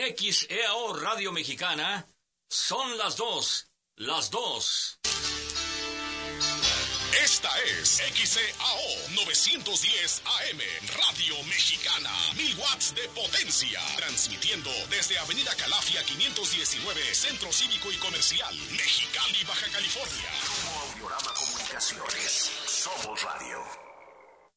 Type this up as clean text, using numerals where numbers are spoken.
XEAO Radio Mexicana son las 2. Las 2. Esta es XEAO 910 AM, Radio Mexicana, 1000 watts de potencia, transmitiendo desde Avenida Calafia 519, Centro Cívico y Comercial, Mexicali, Baja California. Grupo Audiorama Comunicaciones, somos radio.